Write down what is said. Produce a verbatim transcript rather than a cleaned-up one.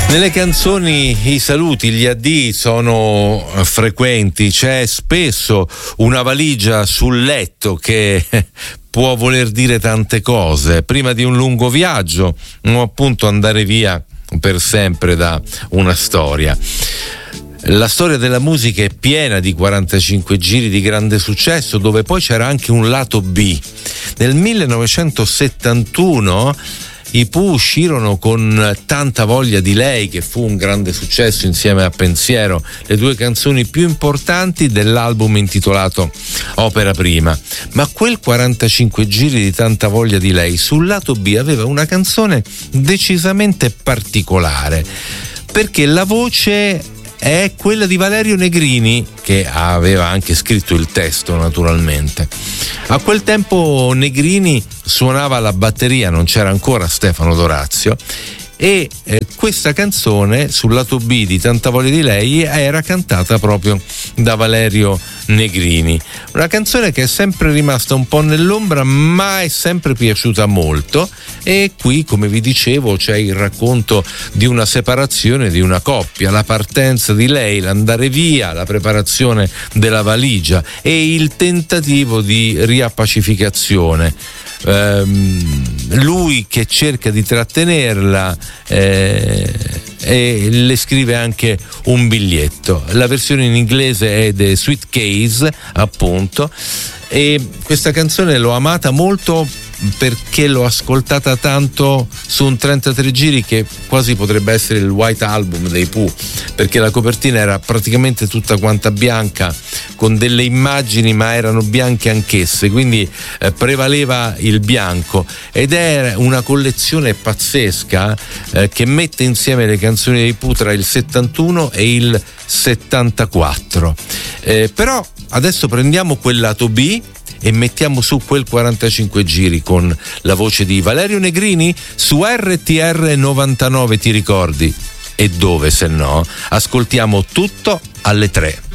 Nelle canzoni i saluti, gli addii sono frequenti, c'è spesso una valigia sul letto che può voler dire tante cose, prima di un lungo viaggio o appunto andare via per sempre da una storia. La storia della musica è piena di quarantacinque giri di grande successo, dove poi c'era anche un lato B. Nel millenovecentosettantuno i Pooh uscirono con Tanta voglia di lei, che fu un grande successo insieme a Pensiero, le due canzoni più importanti dell'album intitolato Opera Prima. Ma quel quarantacinque giri di Tanta voglia di lei sul lato B aveva una canzone decisamente particolare, perché la voce è quella di Valerio Negrini, che aveva anche scritto il testo naturalmente. A quel tempo Negrini suonava la batteria, non c'era ancora Stefano Dorazio, e eh, questa canzone sul lato B di Tanta voglia di lei era cantata proprio da Valerio Negrini, una canzone che è sempre rimasta un po' nell'ombra ma è sempre piaciuta molto. E qui, come vi dicevo, c'è il racconto di una separazione di una coppia, la partenza di lei, l'andare via, la preparazione della valigia e il tentativo di riappacificazione. Ehm, lui che cerca di trattenerla eh, e le scrive anche un biglietto. La versione in inglese è The Sweet Case, appunto, e questa canzone l'ho amata molto perché l'ho ascoltata tanto su un trentatré giri che quasi potrebbe essere il White Album dei Pooh, perché la copertina era praticamente tutta quanta bianca con delle immagini ma erano bianche anch'esse, quindi eh, prevaleva il bianco, ed è una collezione pazzesca eh, che mette insieme le canzoni dei Pooh tra il settantuno e il settantaquattro. Eh, però adesso prendiamo quel lato B e mettiamo su quel quarantacinque giri con la voce di Valerio Negrini su R T R novantanove, ti ricordi? E dove se no? Ascoltiamo tutto alle tre.